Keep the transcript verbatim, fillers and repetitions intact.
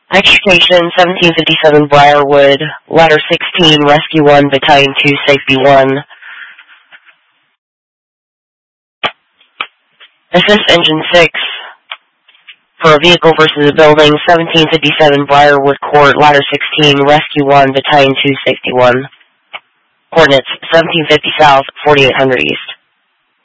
Extrication seventeen fifty-seven Briarwood, Ladder sixteen, Rescue one, Battalion two, Safety one. Assist Engine six for a vehicle versus a building, seventeen fifty-seven Briarwood Court, Ladder sixteen, Rescue one, Battalion two, Safety one. Coordinates seventeen fifty South, forty-eight hundred East.